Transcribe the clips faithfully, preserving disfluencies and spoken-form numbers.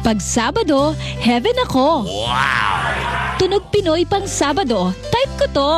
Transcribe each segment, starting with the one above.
Pag Sabado, heaven ako. Wow! Tunog Pinoy pang Sabado, type ko to.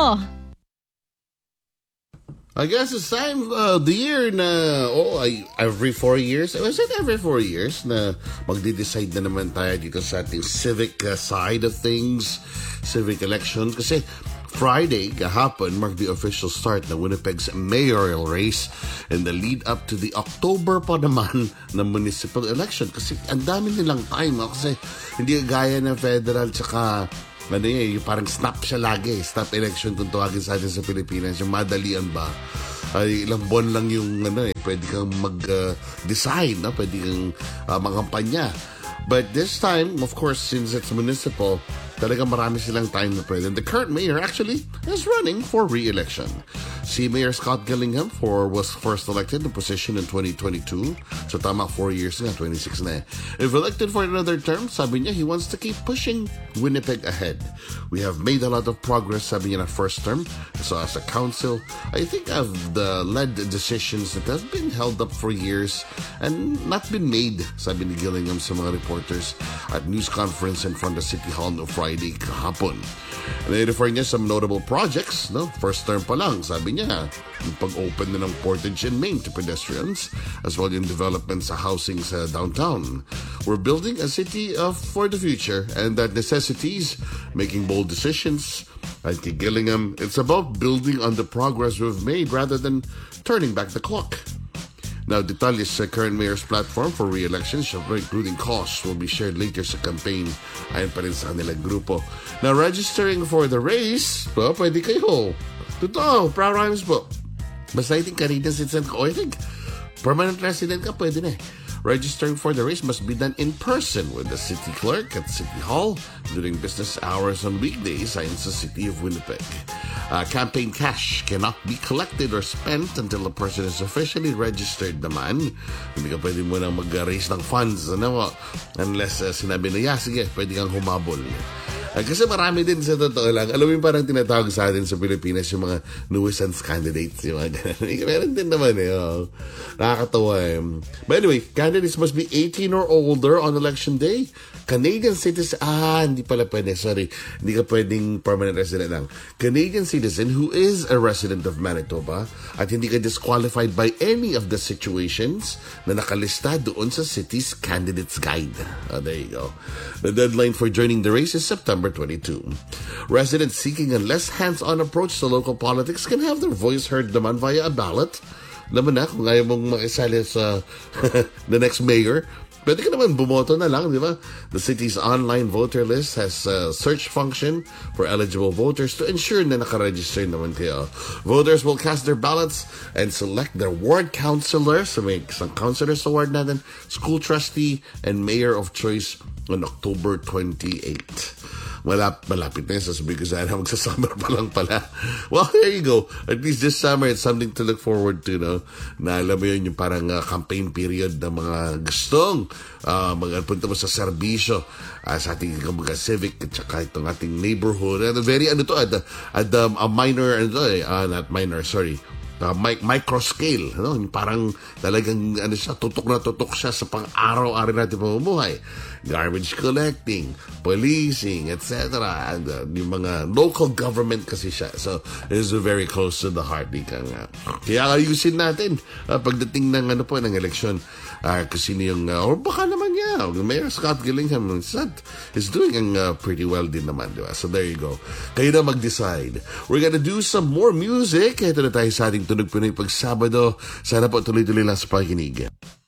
I guess it's time of uh, the year na, oh, I, every four years, was it every four years na magde-decide na naman tayo dito sa ating civic uh, side of things, civic election. Kasi Friday, kahapon, marked the official start ng Winnipeg's mayoral race and the lead up to the October pa naman na municipal election. Kasi ang dami nilang time, oh, kasi hindi gaya ng federal tsaka ano yun, yung parang snap siya lagi. Snap election kung tawagin sa atin sa Pilipinas. Yung madalian ba? Ay, ilang buwan lang yung ano eh, pwede kang mag-decide, uh, no? Pwede kang uh, makampanya. But this time, of course, since it's municipal, talaga marami silang time na pwede. And the current mayor actually is running for re-election. Si Mayor Scott Gillingham for, was first elected in the position in twenty twenty-two. So tama, four years na, twenty-six na eh. If elected for another term, sabi niya, he wants to keep pushing Winnipeg ahead. We have made a lot of progress, sabi niya na first term. So as a council, I think I've the led decisions that have been held up for years and not been made, sabi ni Gillingham sa mga reporters at news conference in front of City Hall no Friday kahapon. And they refer niya some notable projects, no? First term pa lang, sabi niya, yung pag-open na ng Portage and Main to pedestrians, as well yung development sa housing sa downtown. We're building a city of for the future, and that necessities making bold decisions. At kay Gillingham, it's about building on the progress we've made rather than turning back the clock. Now, detalles sa current mayor's platform for re-election, including costs, will be shared later sa campaign. Ayon pa rin sa kanilang grupo. Now, registering for the race, po, pwede kayo. Totoo, pra-rhymes po. Basta I think Canadian citizen ko, I think permanent resident ka, pwede na eh. Registering for the race must be done in person with the city clerk at City Hall during business hours on weekdays ayon sa City of Winnipeg. Uh, campaign cash cannot be collected or spent until a person is officially registered naman. Hindi ka pwede mo nang mag-raise ng funds, ano, unless uh, sinabi na, yeah, sige, pwede kang humabol. Uh, kasi marami din sa totoo lang. Alam mo yung parang tinatawag sa atin sa Pilipinas yung mga nuisance candidates. Yung mga ganun. Meron din naman eh. Oh. Nakakatawa eh. But anyway, candidates must be eighteen or older on election day. Canadian citizen, ah, hindi pala pwede, sorry. Hindi ka pwedeng permanent resident lang. Canadian citizen who is a resident of Manitoba at hindi ka disqualified by any of the situations na nakalista doon sa city's candidates guide. Oh, there you go. The deadline for joining the race is September twenty-second. Residents seeking a less hands-on approach to local politics can have their voice heard naman via a ballot. Naman na, kung ayaw mong makisali sa the next mayor, pwede ka naman bumoto na lang, di ba? The city's online voter list has a search function for eligible voters to ensure na nakaregister naman kayo. Voters will cast their ballots and select their ward councillor, so may isang councillor sa ward natin, school trustee, and mayor of choice on October twenty-eighth. Malap, malapit na yun. Sasabihin ko sana, magsasummer pa lang pala. Well, there you go. At least this summer, it's something to look forward to, no? Na alam mo yun, yung parang uh, campaign period ng mga gustong uh, magpunta mo sa serbisyo uh, sa ating mga civic at saka itong ating neighborhood. And very, ano to, at, at um, a minor, ano to eh, uh, not minor, sorry. Uh, mic- micro scale, ano? Parang talagang ano siya, tutok na tutok siya sa pang-araw-araw natin pamumuhay. Garbage collecting, policing, et cetera. And uh, yung mga local government kasi siya. So, it is very close to the heart. Ika nga. Kaya ayusin natin uh, pagdating ng ano po, ng eleksyon. Uh, kasi yung, uh, or baka naman niya, yeah, Mayor Scott Gillingham is doing uh, pretty well din naman, di ba? So there you go. Kayo na mag-decide. We're gonna do some more music. Ito na tayo sa ating Tunog Pinoy pag Sabado. Sana po tuloy-tuloy lang sa pakikinig.